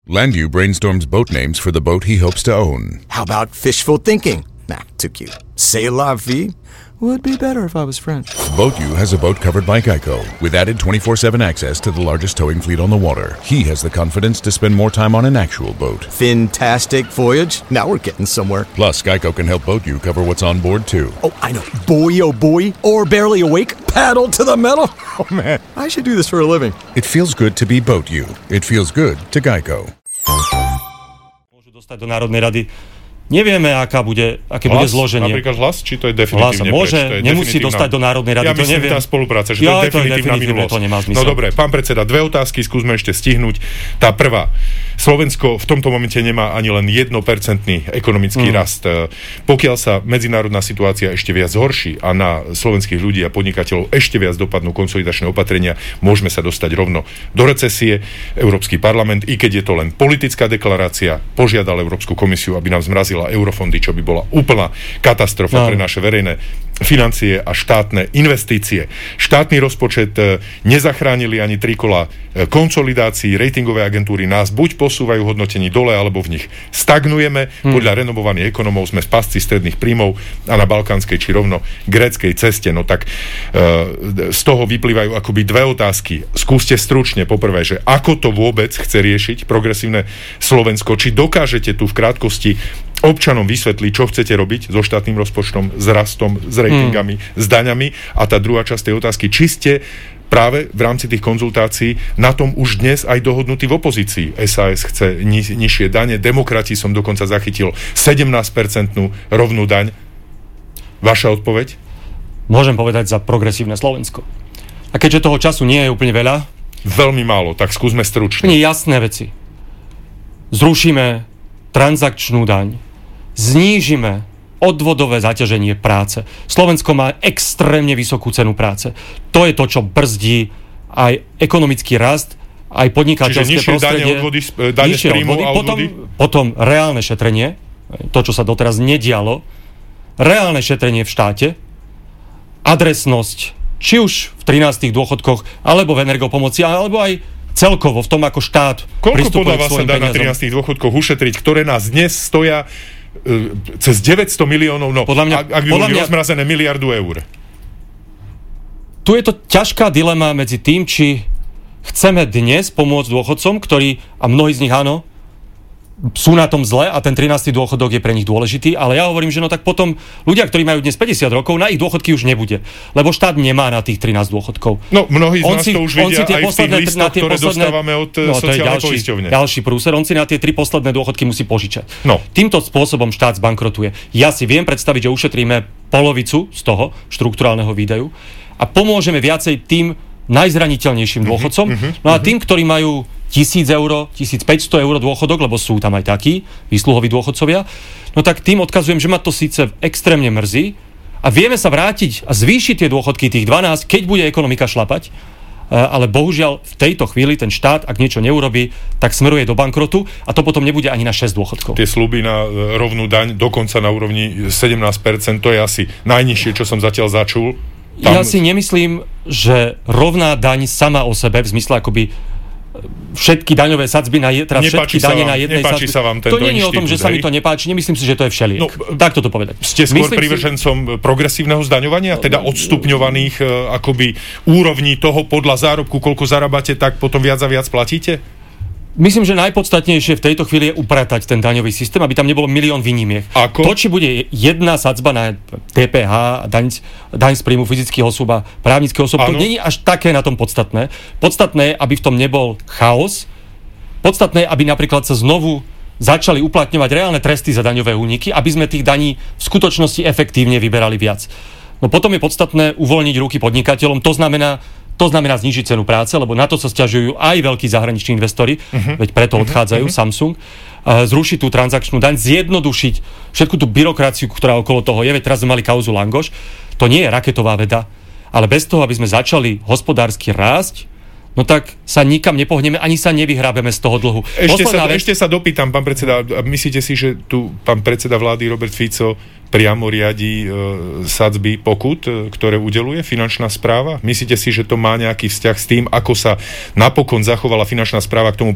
Landu brainstorms boat names for the boat he hopes to own. How about fishful thinking? Nah, too cute. C'est la vie would be better if I was French. BoatU has a boat covered by Geico, with added 24/7 access to the largest towing fleet on the water. He has the confidence to spend more time on an actual boat. Fantastic voyage. Now we're getting somewhere. Plus, Geico can help BoatU cover what's on board, too. Oh, I know. Boy, oh boy. Or barely awake. Paddle to the metal. Oh, man. I should do this for a living. It feels good to be BoatU. It feels good to Geico. Môžu dostať do Národnej rady. Nevieme, aké bude zloženie. Napríklad Hlas, či to je definitívne Hlas môže, nemusí dostať do Národnej rady, ja to myslím, neviem. tá spolupráca, že to je definitívna minulosť. To nemá zmysel. No dobre, pán predseda, dve otázky skúsme ešte stihnúť. Tá prvá. Slovensko v tomto momente nemá ani len 1% ekonomický rast. Pokiaľ sa medzinárodná situácia ešte viac zhorší a na slovenských ľudí a podnikateľov ešte viac dopadnú konsolidačné opatrenia, môžeme sa dostať rovno do recesie. Európsky parlament, i keď je to len politická deklarácia, požiadal Európsku komisiu, aby nám zmrazila eurofondy, čo by bola úplná katastrofa pre naše verejné financie a štátne investície. Štátny rozpočet nezachránili ani 3 kola konsolidácií, ratingové agentúry nás buď posúvajú hodnotení dole, alebo v nich stagnujeme. Podľa renomovaných ekonomov sme v pasci stredných príjmov a na balkánskej či rovno gréckej ceste. No tak z toho vyplývajú akoby dve otázky. Skúste stručne poprvé, že ako to vôbec chce riešiť progresívne Slovensko, či dokážete tu v krátkosti občanom vysvetliť, čo chcete robiť so štátnym rozpočtom, s rastom, s ratingami, s daňami. A tá druhá časť tej otázky, či ste práve v rámci tých konzultácií na tom už dnes aj dohodnutí v opozícii. SAS chce nižšie dane, demokrati som dokonca zachytil 17% rovnú daň. Vaša odpoveď? Môžem povedať za progresívne Slovensko. A keďže toho času nie je úplne veľa... Veľmi málo, tak skúsme stručne. Jasné veci. Zrušíme transakčnú daň. Znížime odvodové zaťaženie práce. Slovensko má extrémne vysokú cenu práce. To je to, čo brzdí aj ekonomický rast, aj podnikateľské prostredie. Čiže dane z príjmu a odvody? Potom reálne šetrenie, to, čo sa doteraz nedialo, reálne šetrenie v štáte, adresnosť, či už v 13. dôchodkoch, alebo v energopomoci, alebo aj celkovo v tom, ako štát koľko pristupuje podľa k svojim sa dá na 13. dôchodkoch ušetriť, ktoré nás dnes stoja cez 900 miliónov, no ak by boli rozmrazené miliardu eur? Tu je to ťažká dilema medzi tým, či chceme dnes pomôcť dôchodcom, ktorí, a mnohí z nich áno, sú na tom zle a ten 13. dôchodok je pre nich dôležitý, ale ja hovorím, že no tak potom ľudia, ktorí majú dnes 50 rokov, na ich dôchodky už nebude, lebo štát nemá na tých 13 dôchodkov. No, mnohí z nás to už vidia aj v tých listoch, ktoré dostávame od sociálnej poisťovne. Ďalší prúser, on si na tie 3 posledné dôchodky musí požičať. No. Týmto spôsobom štát zbankrotuje. Ja si viem predstaviť, že ušetríme polovicu z toho štrukturálneho výdaju a pomôžeme viacej tým najzraniteľnejším dôchodcom. No a tým, ktorí majú 1,000 eur, 1,500 eur dôchodok, lebo sú tam aj takí výsluhoví dôchodcovia, no tak tým odkazujem, že ma to síce extrémne mrzí a vieme sa vrátiť a zvýšiť tie dôchodky tých 12, keď bude ekonomika šlapať, ale bohužiaľ v tejto chvíli ten štát, ak niečo neurobí, tak smeruje do bankrotu a to potom nebude ani na 6 dôchodkov. Tie sľuby na rovnú daň dokonca na úrovni 17%, to je asi najnižšie, čo som zatiaľ začul. Ja si nemyslím, že rovná daň sama o sebe, v zmysle akoby všetky daňové sadzby všetky dane na jednej sadzbe. Sa vám tento to nie je o tom, že sa mi to nepáči, nemyslím si, že to je všeliek. No, takto to povedať. Ste skôr privržencom progresívneho zdaňovania, teda odstupňovaných akoby úrovní toho podľa zárobku, koľko zarábate, tak potom viac a viac platíte? Myslím, že najpodstatnejšie v tejto chvíli je upratať ten daňový systém, aby tam nebolo milión výnimiek. Ako? To, či bude jedna sadzba na DPH, daň z príjmu fyzických osôb a právnických osôb, to nie je až také na tom podstatné. Podstatné je, aby v tom nebol chaos. Podstatné je, aby napríklad sa znovu začali uplatňovať reálne tresty za daňové úniky, aby sme tých daní v skutočnosti efektívne vyberali viac. No potom je podstatné uvoľniť ruky podnikateľom, to znamená znížiť cenu práce, lebo na to sa sťažujú aj veľkí zahraniční investori, veď preto odchádzajú Samsung, zrušiť tú transakčnú daň, zjednodušiť všetku tú byrokraciu, ktorá okolo toho je, veď teraz sme mali kauzu Langoš, to nie je raketová veda, ale bez toho, aby sme začali hospodársky rásť, no tak sa nikam nepohneme, ani sa nevyhrábeme z toho dlhu. Ešte sa dopýtam, pán predseda, myslíte si, že tu pán predseda vlády Robert Fico priamo riadi sadzby pokut, ktoré udeľuje finančná správa? Myslíte si, že to má nejaký vzťah s tým, ako sa napokon zachovala finančná správa k tomu